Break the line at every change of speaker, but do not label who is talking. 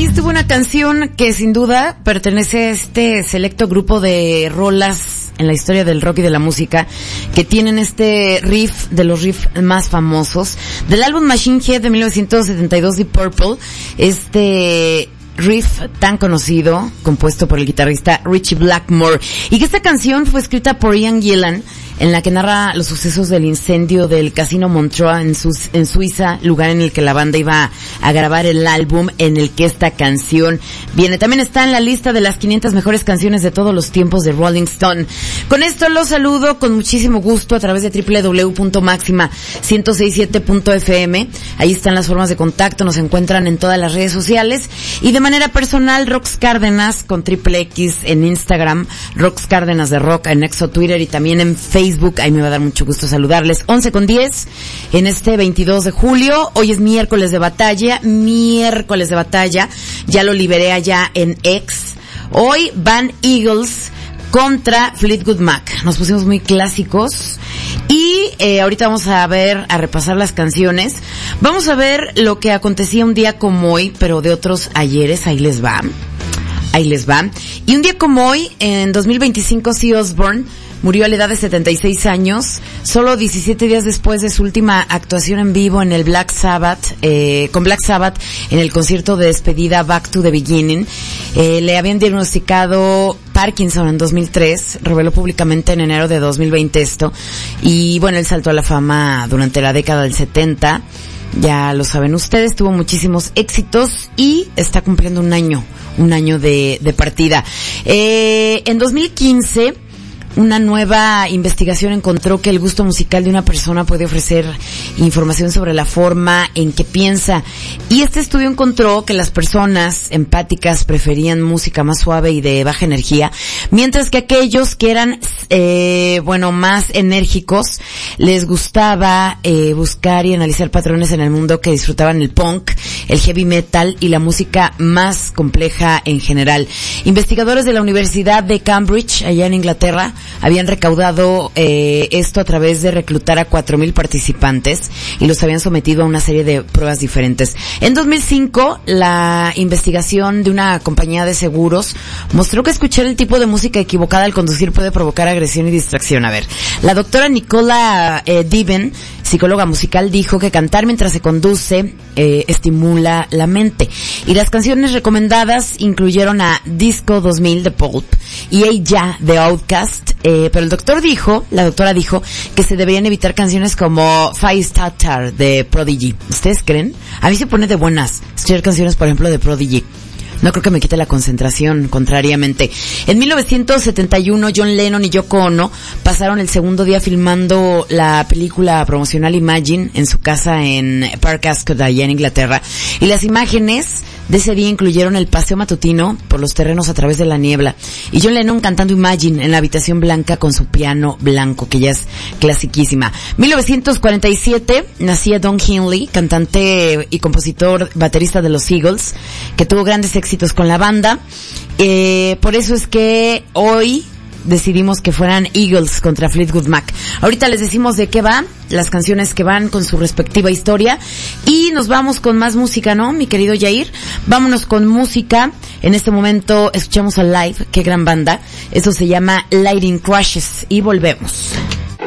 estuvo una canción que sin duda pertenece a este selecto grupo de rolas en la historia del rock y de la música que tienen este riff de los riffs más famosos del álbum Machine Head de 1972 de Purple, este riff tan conocido, compuesto por el guitarrista Ritchie Blackmore, y que esta canción fue escrita por Ian Gillan, en la que narra los sucesos del incendio del Casino Montreux en Suiza, lugar en el que la banda iba a grabar el álbum en el que esta canción viene. También está en la lista de las 500 mejores canciones de todos los tiempos de Rolling Stone. Con esto los saludo con muchísimo gusto a través de www.maxima1067.fm. Ahí están las formas de contacto, nos encuentran en todas las redes sociales, y de manera personal, Rox Cárdenas con triple X en Instagram, Rox Cárdenas de Rock en Exo Twitter y también en Facebook. Ahí me va a dar mucho gusto saludarles. 11:10 en este 22 de julio. Hoy es miércoles de batalla. Ya lo liberé allá en X. Hoy van Eagles contra Fleetwood Mac. Nos pusimos muy clásicos. Y ahorita vamos a repasar las canciones. Vamos a ver lo que acontecía un día como hoy, pero de otros ayeres. Ahí les va. Y un día como hoy, en 2025, Ozzy Osbourne murió a la edad de 76 años, solo 17 días después de su última actuación en vivo en el Black Sabbath, con Black Sabbath en el concierto de despedida Back to the Beginning. Le habían diagnosticado Parkinson en 2003, reveló públicamente en enero de 2020 esto, y bueno, él saltó a la fama durante la década del 70, ya lo saben ustedes, tuvo muchísimos éxitos y está cumpliendo un año de partida. En 2015, una nueva investigación encontró que el gusto musical de una persona puede ofrecer información sobre la forma en que piensa. Y este estudio encontró que las personas empáticas preferían música más suave y de baja energía, mientras que aquellos que eran, más enérgicos, les gustaba buscar y analizar patrones en el mundo, que disfrutaban el punk, el heavy metal y la música más compleja en general. Investigadores de la Universidad de Cambridge, allá en Inglaterra, habían recaudado esto a través de reclutar a 4,000 participantes y los habían sometido a una serie de pruebas diferentes. En 2005, la investigación de una compañía de seguros mostró que escuchar el tipo de música equivocada al conducir puede provocar agresión y distracción. A ver, la doctora Nicola Diven, psicóloga musical, dijo que cantar mientras se conduce estimula la mente. Y las canciones recomendadas incluyeron a Disco 2000 de Pulp y Hey Ya de Outkast, pero la doctora dijo que se deberían evitar canciones como Firestarter de Prodigy. ¿Ustedes creen? A mí se pone de buenas escuchar canciones, por ejemplo, de Prodigy. No creo que me quite la concentración, contrariamente. En 1971, John Lennon y Yoko Ono pasaron el segundo día filmando la película promocional Imagine en su casa en Park Ascot, allá en Inglaterra. Y las imágenes de ese día incluyeron el paseo matutino por los terrenos a través de la niebla. Y John Lennon cantando Imagine en la habitación blanca con su piano blanco, que ya es clasiquísima. 1947 nacía Don Henley, cantante y compositor, baterista de los Eagles, que tuvo grandes éxitos con la banda. Por eso es que hoy decidimos que fueran Eagles contra Fleetwood Mac. Ahorita les decimos de qué va, las canciones que van con su respectiva historia, y nos vamos con más música, ¿no, mi querido Yair? Vámonos con música. En este momento escuchamos a Live, qué gran banda. Eso se llama Lighting Crashes, y volvemos.